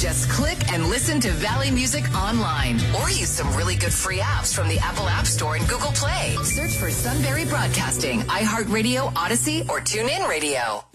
Just click and listen to Valley Music online or use some really good free apps from the Apple App Store and Google Play. Search for Sunbury Broadcasting, iHeartRadio, Odyssey, or TuneIn Radio.